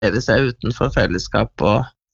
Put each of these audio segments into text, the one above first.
seg utenfor fellesskap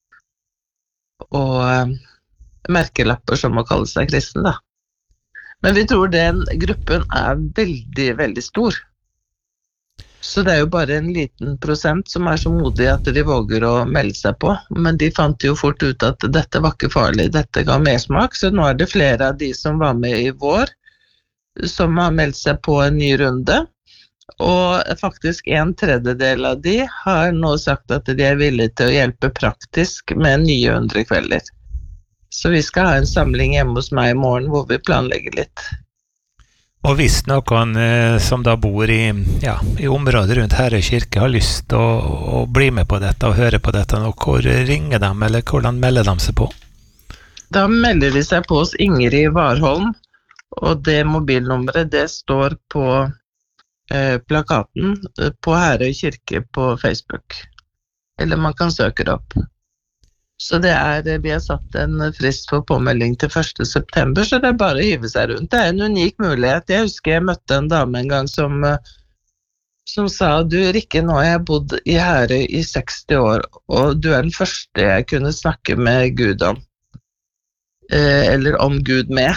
og merkelapper som må kalle seg kristen, da. Men vi tror den gruppen veldig, veldig stor. Så det jo bare en liten prosent som så modige at de våger å melde seg på. Men de fant jo fort ut at dette var ikke farlig, dette ga mersmak. Så nå det flere av de som var med i vår, som har meldt seg på en ny runde. Og faktisk 1/3 av de har nå sagt at de villige til å hjelpe praktisk med nye 100 kvelder. Så vi skal ha en samling hjemme hos meg i morgen hvor vi planlegger litt. Og hvis noen som da bor i området rundt Herøy kirke har lyst til å bli med på dette og høre på dette, hvor ringer de, eller hvordan melder de seg på? Da melder de seg på hos Ingrid Warholm, og det mobilnummeret det står på plakaten på Herøy kirke på Facebook. Eller man kan søke det opp. Så vi har satt en frist for påmelding til 1. september, så det bare å hive seg rundt. Det en unik mulighet. Jeg husker jeg møtte en dame en gang som sa, du Rikke, nå har jeg bodd i Herøy i 60 år, og du den første jeg kunne snakke med Gud om. Eller om Gud med.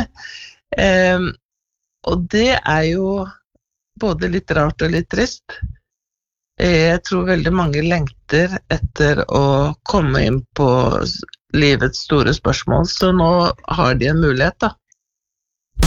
Og det jo både litt rart og litt trist. Jeg tror veldig mange lengter etter å komme inn på livets store spørsmål, så nå har de en mulighet da.